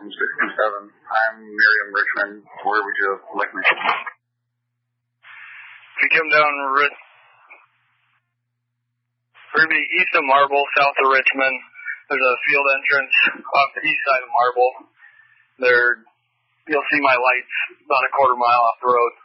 from 627. I'm Miriam Richmond. Where would you like me? If you come down, we're going to be east of Marble, south of Richmond. There's a field entrance off the east side of Marble. You'll see my lights about a quarter mile off the road.